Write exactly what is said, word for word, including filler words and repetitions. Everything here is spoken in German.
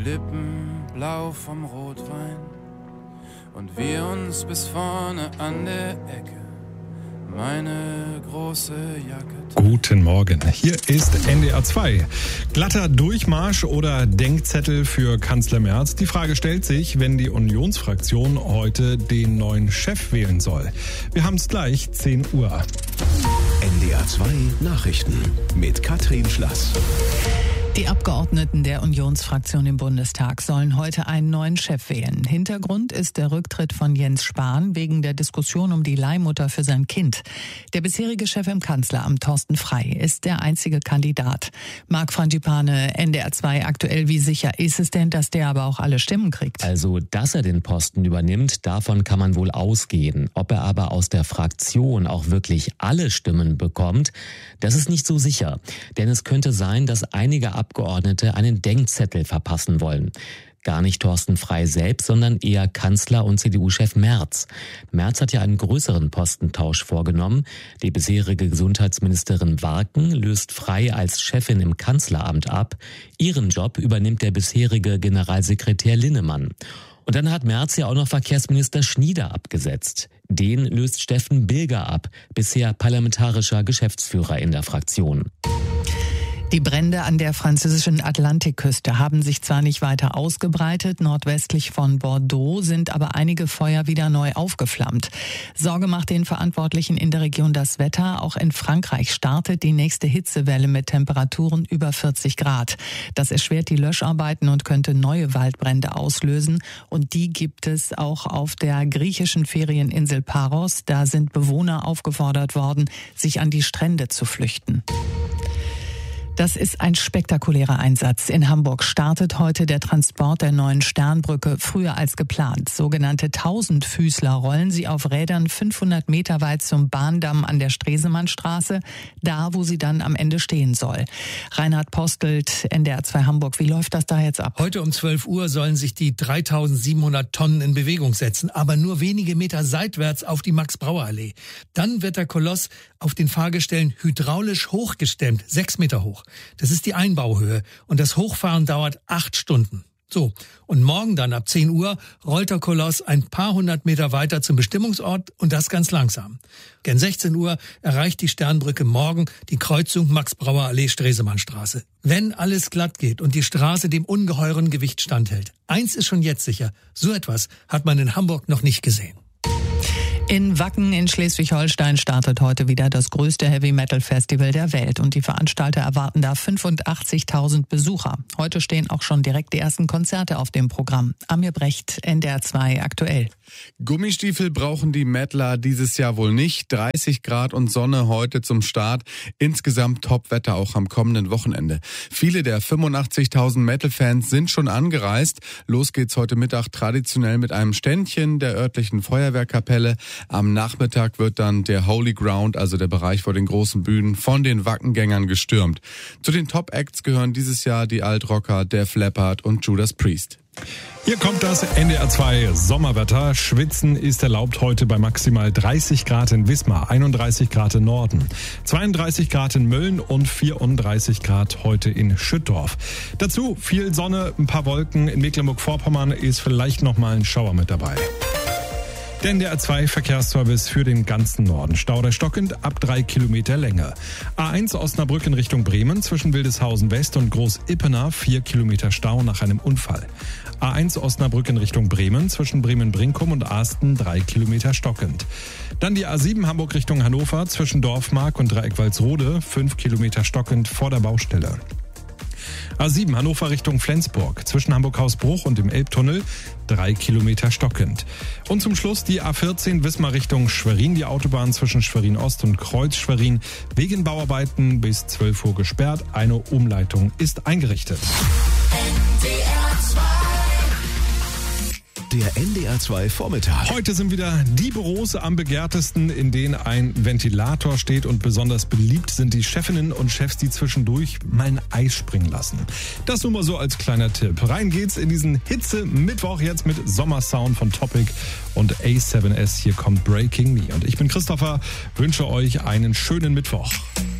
Lippen blau vom Rotwein und wir uns bis vorne an der Ecke meine große Jacke. Guten Morgen, hier ist N D R zwei. Glatter Durchmarsch oder Denkzettel für Kanzler Merz? Die Frage stellt sich, wenn die Unionsfraktion heute den neuen Chef wählen soll. Wir haben es gleich, zehn Uhr. N D R zwei Nachrichten mit Katrin Schlass. Die Abgeordneten der Unionsfraktion im Bundestag sollen heute einen neuen Chef wählen. Hintergrund ist der Rücktritt von Jens Spahn wegen der Diskussion um die Leihmutter für sein Kind. Der bisherige Chef im Kanzleramt, Thorsten Frey, ist der einzige Kandidat. Marc Frangipane, N D R zwei aktuell. Wie sicher ist es denn, dass der aber auch alle Stimmen kriegt? Also, dass er den Posten übernimmt, davon kann man wohl ausgehen. Ob er aber aus der Fraktion auch wirklich alle Stimmen bekommt, das ist nicht so sicher. Denn es könnte sein, dass einige Abgeordnete einen Denkzettel verpassen wollen. Gar nicht Thorsten Frey selbst, sondern eher Kanzler und C D U-Chef Merz. Merz hat ja einen größeren Postentausch vorgenommen. Die bisherige Gesundheitsministerin Warken löst Frey als Chefin im Kanzleramt ab. Ihren Job übernimmt der bisherige Generalsekretär Linnemann. Und dann hat Merz ja auch noch Verkehrsminister Schnieder abgesetzt. Den löst Steffen Bilger ab, bisher parlamentarischer Geschäftsführer in der Fraktion. Die Brände an der französischen Atlantikküste haben sich zwar nicht weiter ausgebreitet, nordwestlich von Bordeaux sind aber einige Feuer wieder neu aufgeflammt. Sorge macht den Verantwortlichen in der Region das Wetter. Auch in Frankreich startet die nächste Hitzewelle mit Temperaturen über vierzig Grad. Das erschwert die Löscharbeiten und könnte neue Waldbrände auslösen. Und die gibt es auch auf der griechischen Ferieninsel Paros. Da sind Bewohner aufgefordert worden, sich an die Strände zu flüchten. Das ist ein spektakulärer Einsatz. In Hamburg startet heute der Transport der neuen Sternbrücke früher als geplant. Sogenannte Tausendfüßler rollen sie auf Rädern fünfhundert Meter weit zum Bahndamm an der Stresemannstraße, da wo sie dann am Ende stehen soll. Reinhard Postelt, N D R zwei Hamburg, wie läuft das da jetzt ab? Heute um zwölf Uhr sollen sich die dreitausendsiebenhundert Tonnen in Bewegung setzen, aber nur wenige Meter seitwärts auf die Max-Brauer-Allee. Dann wird der Koloss auf den Fahrgestellen hydraulisch hochgestemmt, sechs Meter hoch. Das ist die Einbauhöhe und das Hochfahren dauert acht Stunden. So, und morgen dann ab zehn Uhr rollt der Koloss ein paar hundert Meter weiter zum Bestimmungsort und das ganz langsam. Gegen sechzehn Uhr erreicht die Sternbrücke morgen die Kreuzung Max-Brauer-Allee-Stresemannstraße. Wenn alles glatt geht und die Straße dem ungeheuren Gewicht standhält. Eins ist schon jetzt sicher, so etwas hat man in Hamburg noch nicht gesehen. In Wacken in Schleswig-Holstein startet heute wieder das größte Heavy-Metal-Festival der Welt und die Veranstalter erwarten da fünfundachtzigtausend Besucher. Heute stehen auch schon direkt die ersten Konzerte auf dem Programm. Amir Brecht, N D R zwei aktuell. Gummistiefel brauchen die Mettler dieses Jahr wohl nicht. dreißig Grad und Sonne heute zum Start. Insgesamt Top-Wetter auch am kommenden Wochenende. Viele der fünfundachtzigtausend Metal-Fans sind schon angereist. Los geht's heute Mittag traditionell mit einem Ständchen der örtlichen Feuerwehrkapelle. Am Nachmittag wird dann der Holy Ground, also der Bereich vor den großen Bühnen, von den Wackengängern gestürmt. Zu den Top-Acts gehören dieses Jahr die Altrocker Def Leppard und Judas Priest. Hier kommt das N D R zwei Sommerwetter. Schwitzen ist erlaubt heute bei maximal dreißig Grad in Wismar, einunddreißig Grad im Norden, zweiunddreißig Grad in Mölln und vierunddreißig Grad heute in Schüttorf. Dazu viel Sonne, ein paar Wolken. In Mecklenburg-Vorpommern ist vielleicht noch mal ein Schauer mit dabei. Der N D R zwei Verkehrsservice für den ganzen Norden. Stau der stockend ab drei Kilometer Länge. A eins Osnabrück in Richtung Bremen zwischen Wildeshausen West und Groß-Ippener vier Kilometer Stau nach einem Unfall. A eins Osnabrück in Richtung Bremen zwischen Bremen-Brinkum und Asten drei Kilometer stockend. Dann die A sieben Hamburg Richtung Hannover zwischen Dorfmark und Dreieck-Walsrode fünf Kilometer stockend vor der Baustelle. A sieben Hannover Richtung Flensburg zwischen Hamburg-Hausbruch und dem Elbtunnel drei Kilometer stockend. Und zum Schluss die A vierzehn Wismar Richtung Schwerin, die Autobahn zwischen Schwerin Ost und Kreuz Schwerin wegen Bauarbeiten bis zwölf Uhr gesperrt. Eine Umleitung ist eingerichtet. Der N D R zwei Vormittag. Heute sind wieder die Büros am begehrtesten, in denen ein Ventilator steht, und besonders beliebt sind die Chefinnen und Chefs, die zwischendurch mal ein Eis springen lassen. Das nur mal so als kleiner Tipp. Rein geht's in diesen Hitze-Mittwoch jetzt mit Sommersound von Topic und A seven S. Hier kommt Breaking Me. Und ich bin Christopher, wünsche euch einen schönen Mittwoch.